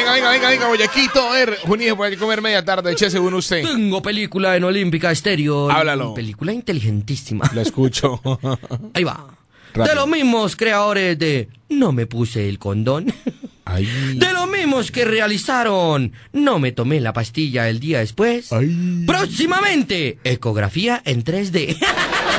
venga, Boyaquito. A ver, Junio, puede comer media tarde, che, según usted. Tengo película en Olímpica Estéreo. Háblalo. Película inteligentísima. La escucho. Ahí va. Rápido. De los mismos creadores de No me puse el condón. Ay. De los mismos que realizaron No me tomé la pastilla el día después. Ay. Próximamente, ecografía en 3D.